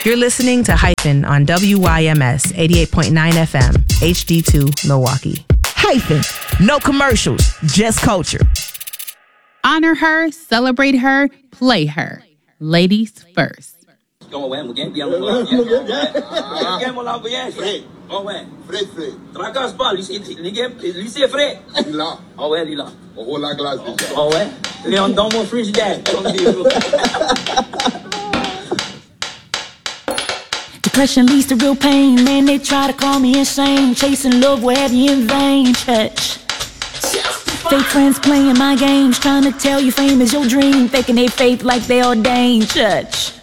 You're listening to Hyphen on WYMS 88.9 FM, HD2, Milwaukee. Hyphen. No commercials, just culture. Honor her, celebrate her, play her. Ladies first. Depression leads to real pain. Man, they try to call me insane. Chasing love will have you in vain. Church. Fake friends playing my games, trying to tell you fame is your dream, faking they faith like they ordained. Church.